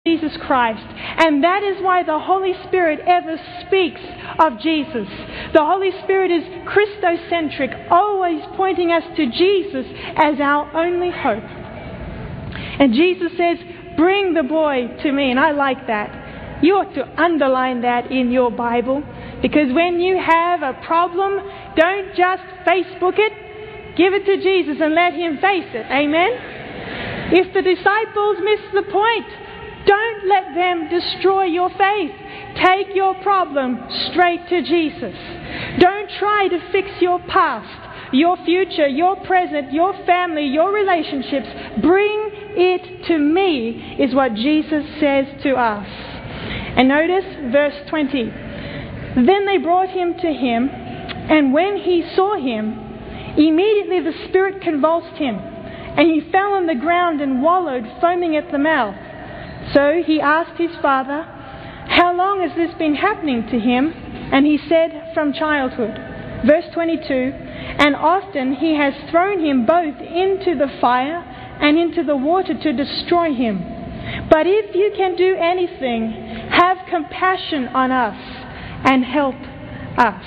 Jesus Christ. And that is why the Holy Spirit ever speaks of Jesus. The Holy Spirit is Christocentric, always pointing us to Jesus as our only hope. And Jesus says, bring the boy to me. And I like that. You ought to underline that in your Bible. Because when you have a problem, don't just Facebook it. Give it to Jesus and let Him face it. Amen? If the disciples miss the point, don't let them destroy your faith. Take your problem straight to Jesus. Don't try to fix your past, your future, your present, your family, your relationships. Bring it to me, is what Jesus says to us. And notice verse 20. Then they brought him to him, and when he saw him, immediately the spirit convulsed him, and he fell on the ground and wallowed, foaming at the mouth. So he asked his father, how long has this been happening to him? And he said, from childhood. Verse 22, and often he has thrown him both into the fire and into the water to destroy him. But if you can do anything, have compassion on us and help us.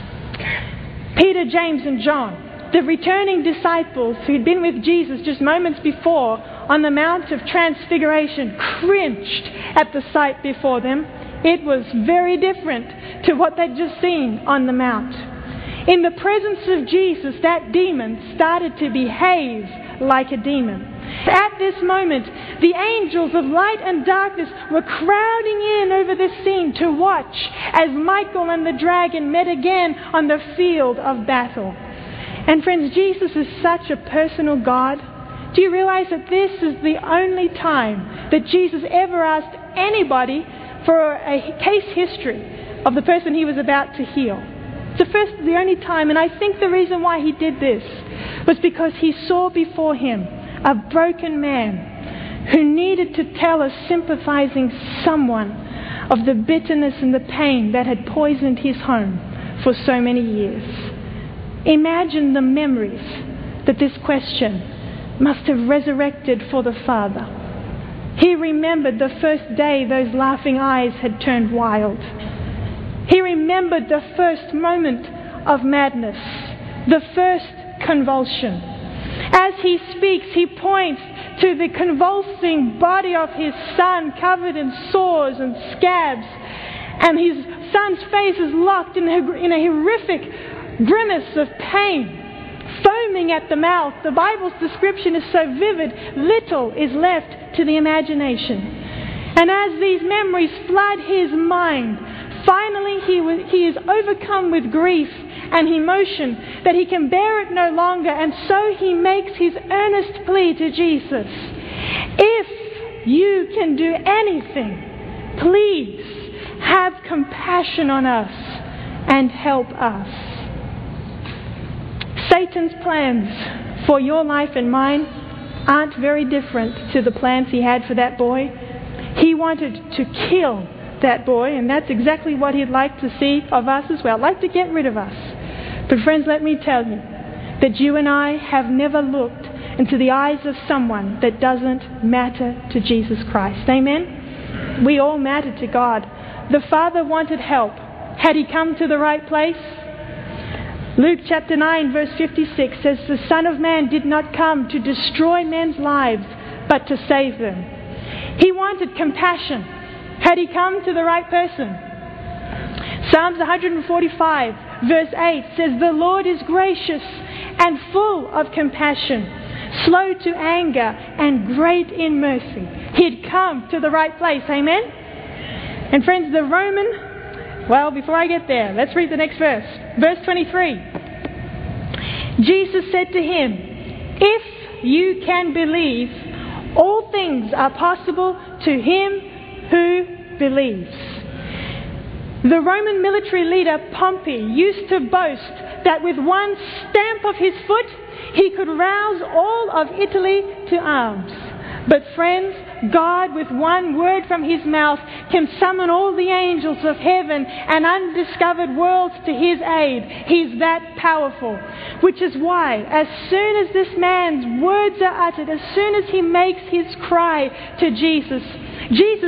Peter, James and John, the returning disciples who had been with Jesus just moments before on the Mount of Transfiguration, cringed at the sight before them. It was very different to what they'd just seen on the Mount. In the presence of Jesus, that demon started to behave like a demon. At this moment, the angels of light and darkness were crowding in over this scene to watch as Michael and the dragon met again on the field of battle. And friends, Jesus is such a personal God. Do you realize that this is the only time that Jesus ever asked anybody for a case history of the person he was about to heal? It's the only time. And I think the reason why he did this was because he saw before him a broken man who needed to tell a sympathizing someone of the bitterness and the pain that had poisoned his home for so many years. Imagine the memories that this question must have resurrected for the father. He remembered the first day those laughing eyes had turned wild. He remembered the first moment of madness, the first convulsion. As he speaks, he points to the convulsing body of his son covered in sores and scabs. And his son's face is locked in a horrific grimace of pain, foaming at the mouth. The Bible's description is so vivid, little is left to the imagination. And as these memories flood his mind, finally he is overcome with grief and emotion that he can bear it no longer, and so he makes his earnest plea to Jesus. If you can do anything, please have compassion on us and help us. Satan's plans for your life and mine aren't very different to the plans he had for that boy. He wanted to kill that boy, and that's exactly what he'd like to see of us as well. Like to get rid of us. But friends, let me tell you that you and I have never looked into the eyes of someone that doesn't matter to Jesus Christ. Amen? We all matter to God. The Father wanted help. Had he come to the right place? Luke chapter 9 verse 56 says, the Son of Man did not come to destroy men's lives, but to save them. He wanted compassion. Had he come to the right person? Psalms 145 verse 8 says, the Lord is gracious and full of compassion, slow to anger and great in mercy. He'd come to the right place. Amen? And friends, the Roman, well, before I get there, let's read the next verse. Verse 23. Jesus said to him, if you can believe, all things are possible to him who believes. The Roman military leader Pompey used to boast that with one stamp of his foot he could rouse all of Italy to arms. But friends, God with one word from his mouth can summon all the angels of heaven and undiscovered worlds to his aid. He's that powerful. Which is why, as soon as this man's words are uttered, as soon as he makes his cry to Jesus, Jesus